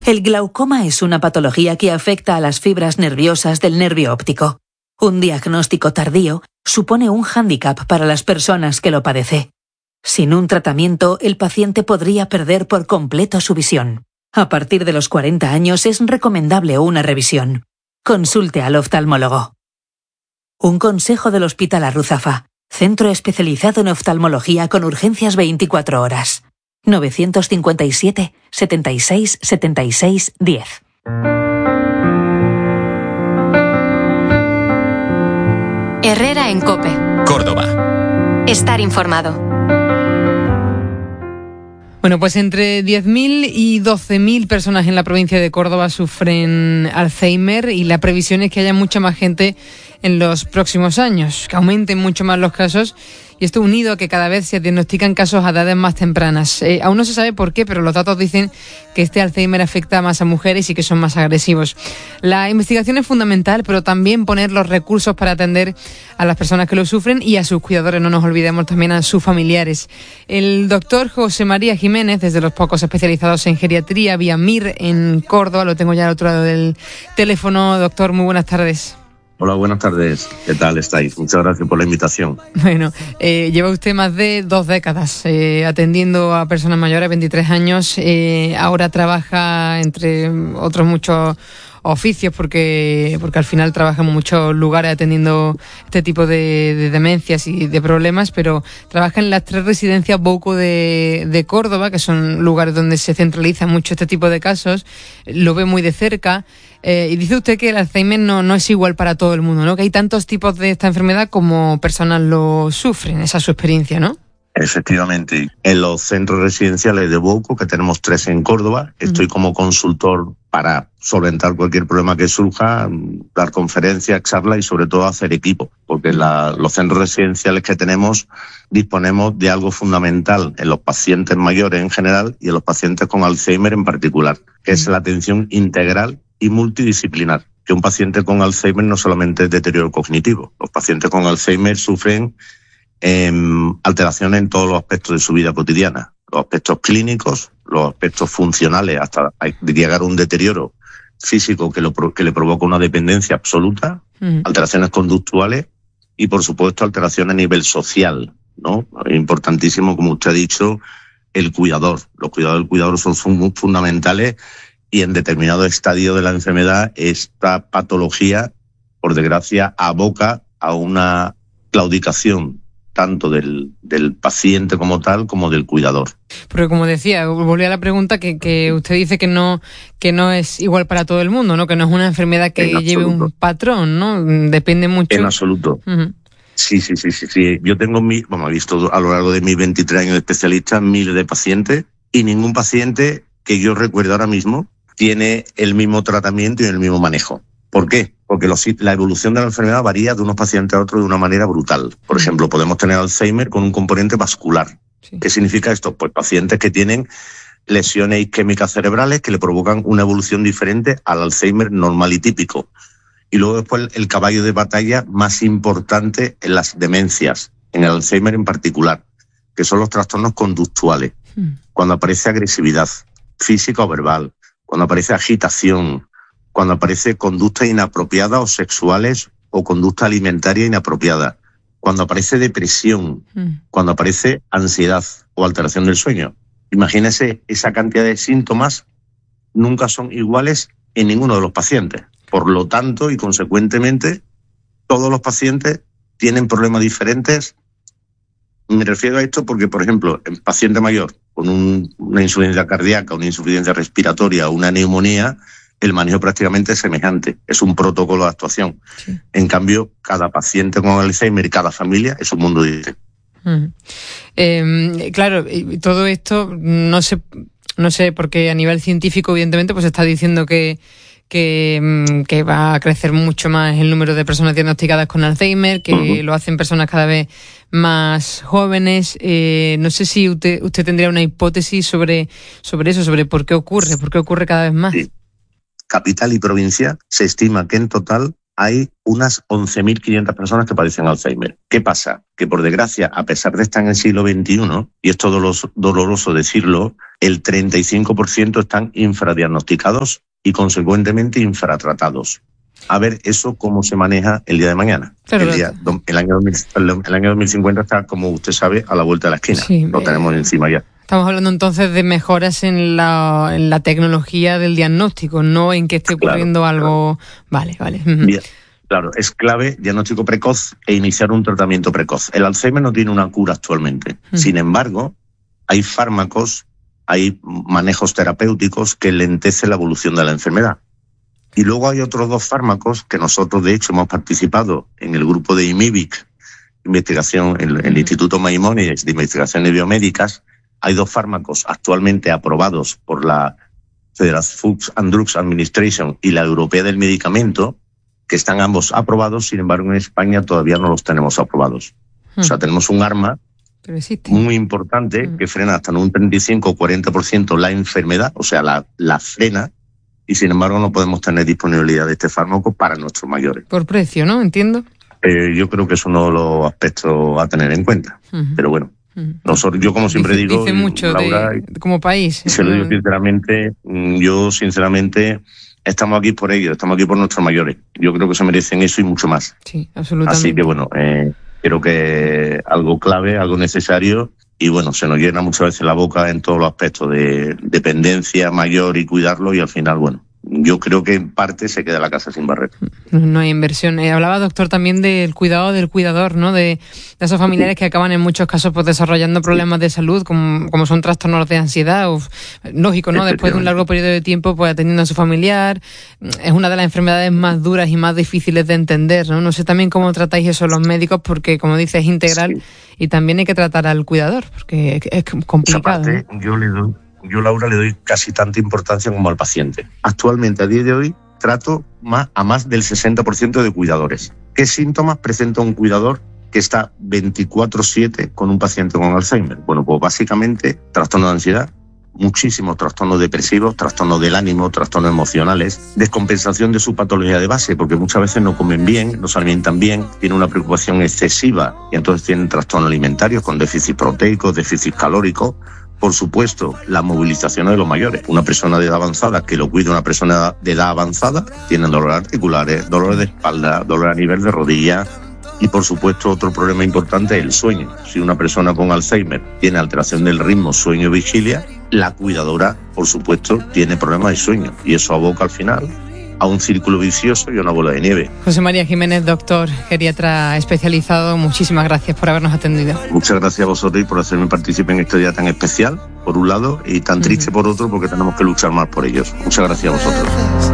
El glaucoma es una patología que afecta a las fibras nerviosas del nervio óptico. Un diagnóstico tardío supone un hándicap para las personas que lo padecen. Sin un tratamiento, el paciente podría perder por completo su visión. A partir de los 40 años es recomendable una revisión. Consulte al oftalmólogo. Un consejo del Hospital Arruzafa, centro especializado en oftalmología con urgencias 24 horas. 957 76 76 10. Herrera en COPE. Córdoba. Estar informado. Bueno, pues entre 10.000 y 12.000 personas en la provincia de Córdoba sufren Alzheimer y la previsión es que haya mucha más gente en los próximos años, que aumenten mucho más los casos, y esto unido a que cada vez se diagnostican casos a edades más tempranas. Aún no se sabe por qué, pero los datos dicen que este Alzheimer afecta más a mujeres y que son más agresivos. La investigación es fundamental, pero también poner los recursos para atender a las personas que lo sufren y a sus cuidadores, no nos olvidemos, también a sus familiares. El doctor José María Jiménez, desde los pocos especializados en geriatría, vía MIR en Córdoba, lo tengo ya al otro lado del teléfono. Doctor, muy buenas tardes. Hola, buenas tardes. ¿Qué tal estáis? Muchas gracias por la invitación. Bueno, lleva usted más de 2 décadas atendiendo a personas mayores, 23 años. Ahora trabaja, entre otros muchos oficios, porque al final trabaja en muchos lugares atendiendo este tipo de demencias y de problemas, pero trabaja en las 3 residencias Bouco de Córdoba, que son lugares donde se centraliza mucho este tipo de casos. Lo ve muy de cerca. Y dice usted que el Alzheimer no es igual para todo el mundo, ¿no? Que hay tantos tipos de esta enfermedad como personas lo sufren. Esa es su experiencia, ¿no? Efectivamente. En los centros residenciales de Bouco, que tenemos 3 en Córdoba, estoy como consultor para solventar cualquier problema que surja, dar conferencias, charlas y sobre todo hacer equipo, porque los centros residenciales que tenemos disponemos de algo fundamental en los pacientes mayores en general y en los pacientes con Alzheimer en particular, que es la atención integral y multidisciplinar. Que un paciente con Alzheimer no solamente es deterioro cognitivo. Los pacientes con Alzheimer sufren alteraciones en todos los aspectos de su vida cotidiana. Los aspectos clínicos, los aspectos funcionales, hasta llegar a un deterioro físico que le provoca una dependencia absoluta, alteraciones conductuales y, por supuesto, alteraciones a nivel social, ¿no? Importantísimo, como usted ha dicho, el cuidador. Los cuidadores del cuidador son fundamentales. Y en determinado estadio de la enfermedad, esta patología, por desgracia, aboca a una claudicación tanto del paciente como tal, como del cuidador. Porque como decía, volví a la pregunta que usted dice que no es igual para todo el mundo, ¿no? Que no es una enfermedad que lleve un patrón, ¿no? Depende mucho. En absoluto. Sí. Yo tengo he visto a lo largo de mis 23 años de especialista miles de pacientes y ningún paciente que yo recuerdo ahora mismo tiene el mismo tratamiento y el mismo manejo. ¿Por qué? Porque la evolución de la enfermedad varía de unos pacientes a otros de una manera brutal. Por ejemplo, podemos tener Alzheimer con un componente vascular. Sí. ¿Qué significa esto? Pues pacientes que tienen lesiones isquémicas cerebrales que le provocan una evolución diferente al Alzheimer normal y típico. Y luego después el caballo de batalla más importante en las demencias, en el Alzheimer en particular, que son los trastornos conductuales. Cuando aparece agresividad física o verbal, cuando aparece agitación, cuando aparece conducta inapropiada o sexuales o conducta alimentaria inapropiada, cuando aparece depresión, cuando aparece ansiedad o alteración del sueño. Imagínese, esa cantidad de síntomas nunca son iguales en ninguno de los pacientes. Por lo tanto, y consecuentemente, todos los pacientes tienen problemas diferentes. Me refiero a esto porque, por ejemplo, en paciente mayor con una insuficiencia cardíaca, una insuficiencia respiratoria o una neumonía, el manejo prácticamente es semejante. Es un protocolo de actuación. Sí. En cambio, cada paciente con Alzheimer y cada familia es un mundo diferente. Claro, todo esto no sé, porque a nivel científico, evidentemente, pues se está diciendo que va a crecer mucho más el número de personas diagnosticadas con Alzheimer, que lo hacen personas cada vez más jóvenes. No sé si usted tendría una hipótesis sobre eso, sobre por qué ocurre cada vez más. Sí. Capital y provincia se estima que en total hay unas 11.500 personas que padecen Alzheimer. ¿Qué pasa? Que por desgracia, a pesar de estar en el siglo XXI, y es doloroso decirlo, el 35% están infradiagnosticados y consecuentemente infratratados. A ver eso cómo se maneja el día de mañana. Claro, El año 2050 está, como usted sabe, a la vuelta de la esquina. Sí, lo tenemos encima ya. Estamos hablando entonces de mejoras en la tecnología del diagnóstico, no en que esté ocurriendo algo... Claro. Vale. Bien. Claro, es clave diagnóstico precoz e iniciar un tratamiento precoz. El Alzheimer no tiene una cura actualmente. Sin embargo, hay fármacos, hay manejos terapéuticos que lentecen la evolución de la enfermedad. Y luego hay otros 2 fármacos que nosotros, de hecho, hemos participado en el grupo de IMIBIC, investigación, el Instituto Maimónides de Investigaciones Biomédicas. Hay 2 fármacos actualmente aprobados por la Federal Food and Drugs Administration y la Europea del Medicamento, que están ambos aprobados, sin embargo en España todavía no los tenemos aprobados. O sea, tenemos un arma muy importante que frena hasta en un 35 o 40% la enfermedad, o sea, la frena, y sin embargo no podemos tener disponibilidad de este fármaco para nuestros mayores. Por precio, ¿no? Entiendo. Yo creo que es uno de los aspectos a tener en cuenta. Pero bueno, nosotros, yo como siempre digo, dice mucho Laura, como país. Y se lo digo sinceramente, estamos aquí por ellos, estamos aquí por nuestros mayores. Yo creo que se merecen eso y mucho más. Sí, absolutamente. Así que bueno, creo que algo clave, algo necesario, y bueno, se nos llena muchas veces la boca en todos los aspectos de dependencia mayor y cuidarlo, y al final, bueno, yo creo que en parte se queda la casa sin barrer. No hay inversión. Hablaba, doctor, también del cuidado del cuidador, ¿no? De esos familiares que acaban en muchos casos pues desarrollando problemas de salud, como son trastornos de ansiedad. Lógico, ¿no? Después de un largo periodo de tiempo pues atendiendo a su familiar. Es una de las enfermedades más duras y más difíciles de entender, ¿no? No sé también cómo tratáis eso los médicos, porque como dices, es integral y también hay que tratar al cuidador, porque es complicado. Esa parte, yo, Laura, le doy casi tanta importancia como al paciente. Actualmente, a día de hoy, trato a más del 60% de cuidadores. ¿Qué síntomas presenta un cuidador que está 24/7 con un paciente con Alzheimer? Bueno, pues básicamente trastorno de ansiedad, muchísimos trastornos depresivos, trastornos del ánimo, trastornos emocionales, descompensación de su patología de base, porque muchas veces no comen bien, no se alimentan bien, tienen una preocupación excesiva y entonces tienen trastornos alimentarios con déficit proteico, déficit calórico. Por supuesto, la movilización de los mayores. Una persona de edad avanzada que lo cuida una persona de edad avanzada tiene dolores articulares, dolores de espalda, dolor a nivel de rodilla. Y por supuesto, otro problema importante es el sueño. Si una persona con Alzheimer tiene alteración del ritmo sueño-vigilia, la cuidadora, por supuesto, tiene problemas de sueño. Y eso aboca al final a un círculo vicioso y a una bola de nieve. José María Jiménez, doctor, geriatra especializado, muchísimas gracias por habernos atendido. Muchas gracias a vosotros y por hacerme partícipe en este día tan especial, por un lado, y tan triste por otro, porque tenemos que luchar más por ellos. Muchas gracias a vosotros.